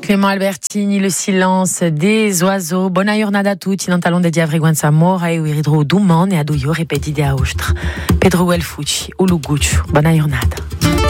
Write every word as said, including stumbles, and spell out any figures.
Clément Albertini, le silence des oiseaux. Bona giornata a tutti, in un talon de diavreguanza mora e uiridro duman e aduio ripeti di austra. Pedro Welfucci, Uluguccio. Bona giornata.